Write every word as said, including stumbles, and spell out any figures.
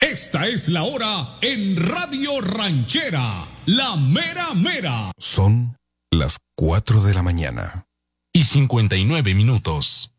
Esta es la hora en Radio Ranchera, la mera mera. Son las cuatro de la mañana. Y cincuenta y nueve minutos.